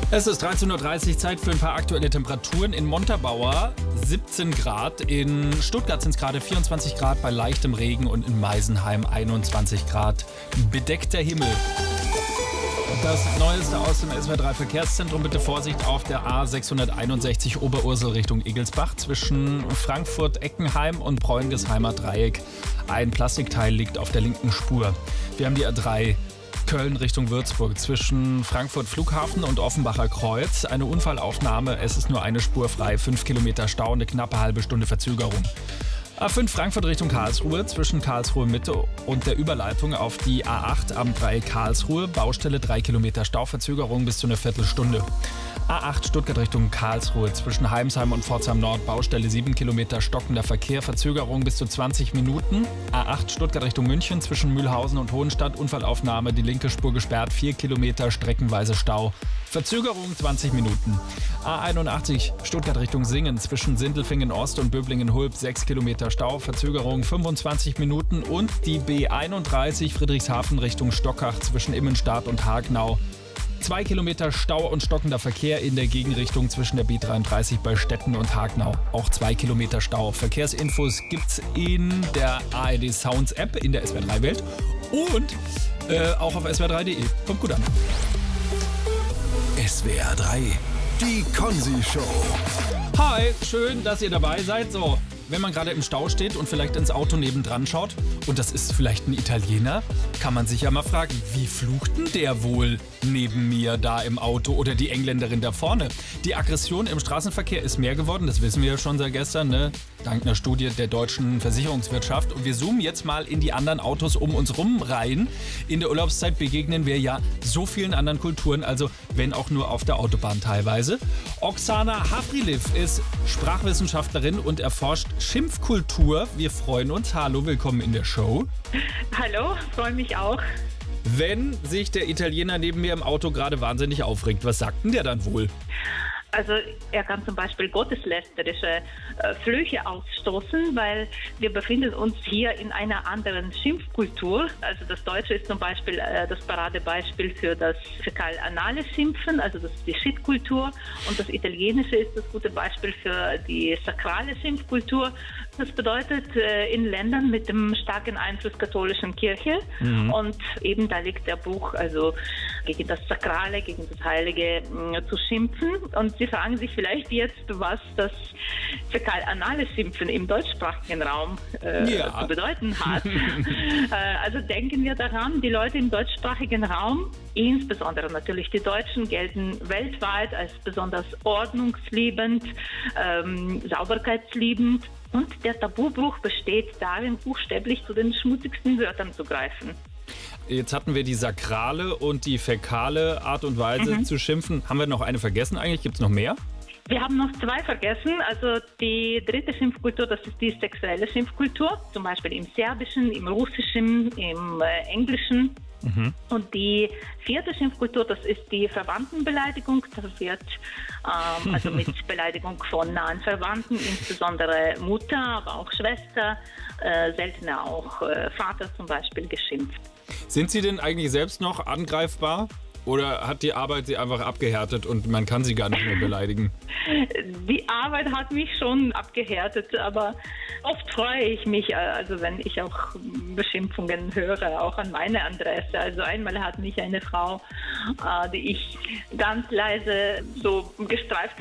Es ist 13:30 Uhr, Zeit für ein paar aktuelle Temperaturen. In Montabaur 17 Grad, in Stuttgart sind es gerade 24 Grad bei leichtem Regen und in Meisenheim 21 Grad. Bedeckter Himmel. Das Neueste aus dem SWR3 Verkehrszentrum. Bitte Vorsicht auf der A661 Oberursel Richtung Egelsbach zwischen Frankfurt-Eckenheim und Bräunigesheimer Dreieck. Ein Plastikteil liegt auf der linken Spur. Wir haben die A3 Köln Richtung Würzburg zwischen Frankfurt Flughafen und Offenbacher Kreuz. Eine Unfallaufnahme, es ist nur eine Spur frei, 5 Kilometer Stau, eine knappe halbe Stunde Verzögerung. A5 Frankfurt Richtung Karlsruhe zwischen Karlsruhe Mitte und der Überleitung auf die A8 am Dreieck Karlsruhe. Baustelle 3 Kilometer Stauverzögerung bis zu einer Viertelstunde. A8 Stuttgart Richtung Karlsruhe zwischen Heimsheim und Pforzheim Nord. Baustelle 7 Kilometer stockender Verkehr. Verzögerung bis zu 20 Minuten. A8 Stuttgart Richtung München zwischen Mühlhausen und Hohenstadt. Unfallaufnahme, die linke Spur gesperrt. 4 Kilometer streckenweise Stau. Verzögerung 20 Minuten. A81 Stuttgart Richtung Singen zwischen Sindelfingen Ost und Böblingen-Hulb 6 Kilometer Stau, Verzögerung 25 Minuten und die B31 Friedrichshafen Richtung Stockach zwischen Immenstadt und Hagenau. 2 Kilometer Stau und stockender Verkehr in der Gegenrichtung zwischen der B33 bei Stetten und Hagenau. Auch 2 Kilometer Stau. Verkehrsinfos gibt's in der ARD Sounds App in der SWR3 Welt und auch auf swr3.de. Kommt gut an. SWR3, die Konzi-Show. Hi, schön, dass ihr dabei seid. So, wenn man gerade im Stau steht und vielleicht ins Auto nebendran schaut und das ist vielleicht ein Italiener, kann man sich ja mal fragen, wie flucht denn der wohl neben mir da im Auto oder die Engländerin da vorne? Die Aggression im Straßenverkehr ist mehr geworden, das wissen wir ja schon seit gestern, ne? Dank einer Studie der deutschen Versicherungswirtschaft. Und wir zoomen jetzt mal in die anderen Autos um uns rum rein. In der Urlaubszeit begegnen wir ja so vielen anderen Kulturen, also wenn auch nur auf der Autobahn teilweise. Oksana Havrilif ist Sprachwissenschaftlerin und erforscht Schimpfkultur. Wir freuen uns. Hallo, willkommen in der Show. Hallo, freue mich auch. Wenn sich der Italiener neben mir im Auto gerade wahnsinnig aufregt, was sagt denn der dann wohl? Also er kann zum Beispiel gotteslästerische Flüche ausstoßen, weil wir befinden uns hier in einer anderen Schimpfkultur. Also das Deutsche ist zum Beispiel das Paradebeispiel für das fäkal-anale Schimpfen, also das ist die Shit-Kultur. Und das Italienische ist das gute Beispiel für die sakrale Schimpfkultur. Das bedeutet in Ländern mit dem starken Einfluss katholischen Kirche. Und eben da liegt der Bruch, also gegen das Sakrale, gegen das Heilige zu schimpfen. Und Sie fragen sich vielleicht jetzt, was das fäkal-anale Schimpfen im deutschsprachigen Raum zu bedeuten hat. Also denken wir daran, die Leute im deutschsprachigen Raum, insbesondere natürlich die Deutschen, gelten weltweit als besonders ordnungsliebend, sauberkeitsliebend. Und der Tabubruch besteht darin, buchstäblich zu den schmutzigsten Wörtern zu greifen. Jetzt hatten wir die sakrale und die fäkale Art und Weise zu schimpfen. Haben wir noch eine vergessen eigentlich? Gibt es noch mehr? Wir haben noch 2 vergessen. Also die dritte Schimpfkultur, das ist die sexuelle Schimpfkultur. Zum Beispiel im Serbischen, im Russischen, im Englischen. Und die 4. Schimpfkultur, das ist die Verwandtenbeleidigung. Das wird also mit Beleidigung von nahen Verwandten, insbesondere Mutter, aber auch Schwester, seltener auch Vater zum Beispiel geschimpft. Sind Sie denn eigentlich selbst noch angreifbar? Oder hat die Arbeit Sie einfach abgehärtet und man kann Sie gar nicht mehr beleidigen? Die Arbeit hat mich schon abgehärtet, aber oft freue ich mich, also wenn ich auch Beschimpfungen höre, auch an meine Adresse. Also einmal hat mich eine Frau, die ich ganz leise so gestreift